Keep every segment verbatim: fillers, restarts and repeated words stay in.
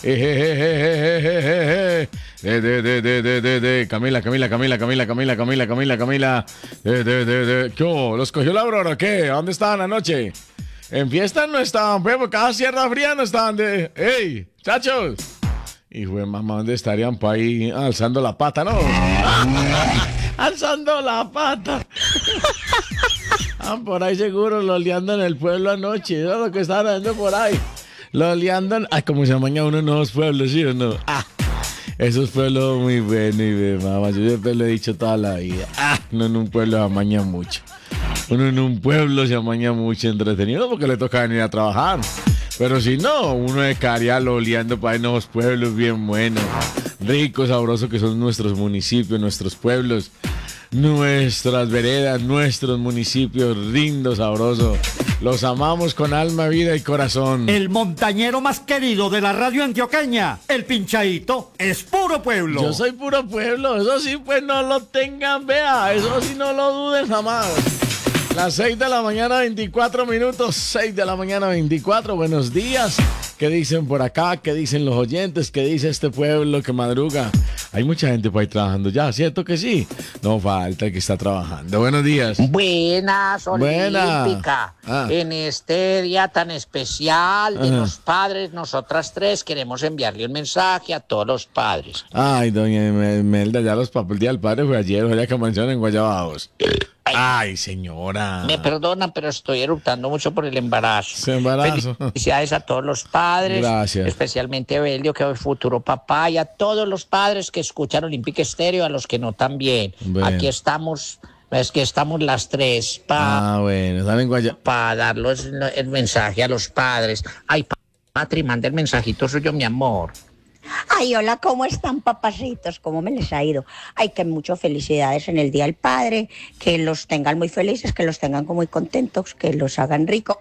Eh, de, de, de, de, de, de, de. Camila, Camila, Camila, Camila, Camila, Camila, Camila, Camila. De, de, de, de. ¿Qué hubo? ¿Los cogió la Aurora o qué? ¿A dónde estaban anoche? En fiesta no estaban, pero cada Sierra Fría no estaban de... ¡Ey, chachos! Hijo de mamá, ¿dónde estarían por ahí alzando la pata, no? Alzando la pata. Ah, por ahí seguro loleando en el pueblo anoche. Eso es lo que estaban haciendo por ahí. Loleando en... Ay, como se amaña uno en nuevos pueblos, ¿sí o no? Ah, esos pueblos muy buenos, y mamá. Yo siempre lo he dicho toda la vida. Ah, uno en un pueblo se amaña mucho. Uno en un pueblo se amaña mucho entretenido porque le toca venir a trabajar. Pero si no, uno de quedaría loleando para nuevos pueblos bien buenos, ricos, sabrosos que son nuestros municipios, nuestros pueblos, nuestras veredas, nuestros municipios, lindos, sabrosos. Los amamos con alma, vida y corazón. El montañero más querido de la radio antioqueña, el Pinchadito, es puro pueblo. Yo soy puro pueblo, eso sí, pues no lo tengan, vea, eso sí no lo duden jamás. Las seis de la mañana, veinticuatro minutos, seis de la mañana, veinticuatro, buenos días. ¿Qué dicen por acá? ¿Qué dicen los oyentes? ¿Qué dice este pueblo que madruga? Hay mucha gente por ahí trabajando ya, ¿cierto que sí? No falta el que está trabajando. Buenos días. Buenas, Buena. Olímpica. Ah. En este día tan especial de Ajá. los padres, nosotras tres queremos enviarle un mensaje a todos los padres. Ay, doña Imelda, ya los papás, el día del padre fue ayer, ojalá que amanecieron en Guayabados. Ay, señora. Me perdonan, pero estoy eruptando mucho por el embarazo. Se embarazo. Felicidades a todos los padres. Gracias. Especialmente a Belio, que es futuro papá, y a todos los padres que escuchan Olímpica Estéreo, a los que no también. Bueno. Aquí estamos, es que estamos las tres para Ah, bueno, están en Guayabados. pa darles el, el mensaje a los padres. Ay, Patri, manda el mensajito suyo, mi amor. Ay, hola, ¿cómo están, papacitos? ¿Cómo me les ha ido? Ay, que muchas felicidades en el Día del Padre, que los tengan muy felices, que los tengan muy contentos, que los hagan ricos.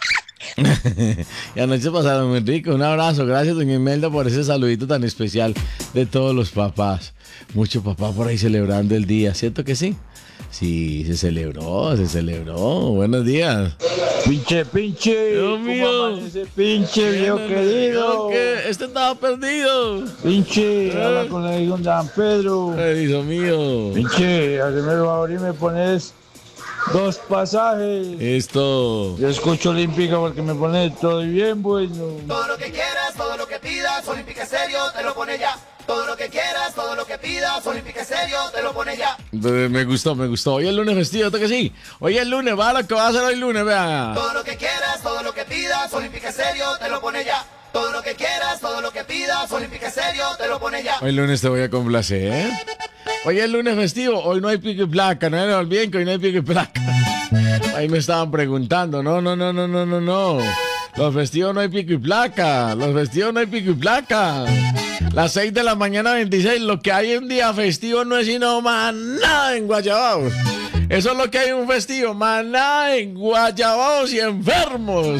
Y anoche pasaron muy rico. Un abrazo, gracias, doña Imelda, por ese saludito tan especial de todos los papás. Muchos papás por ahí celebrando el día, ¿cierto que sí? Sí, se celebró, se celebró. Buenos días. Pinche, pinche. Dios ¿Cómo mío. amanece, pinche, viejo querido? ¿Qué? Este estaba perdido. Pinche, ¿Eh? habla con la hija de Dan Pedro. Ay, Dios mío. Pinche, hazme el favor y me pones dos pasajes. Esto. Yo escucho Olímpica porque me pone todo bien bueno. Todo lo que quieras, todo lo que pidas, Olímpica Estéreo te lo pone ya. Todo lo que quieras, todo lo que pidas, Olímpica Estéreo te lo pone ya. Me gustó, me gustó. Hoy es lunes festivo, ¿esto que sí? Hoy es lunes, va lo que va a hacer hoy lunes, vea. Todo lo que quieras, todo lo que pidas, Olímpica Estéreo te lo pone ya. Todo lo que quieras, todo lo que pidas, Olímpica Estéreo te lo pone ya. Hoy lunes te voy a complacer, ¿eh? Hoy es lunes festivo, hoy no hay pico y placa, no me olviden que hoy no hay pico y placa. Ahí me estaban preguntando, no, no, no, no, no, no, no. Los festivos no hay pico y placa, los festivos no hay pico y placa. Las seis de la mañana veintiséis, lo que hay un día festivo no es sino más nada en Guayabados. Eso es lo que hay un festivo, más nada en Guayabados y enfermos.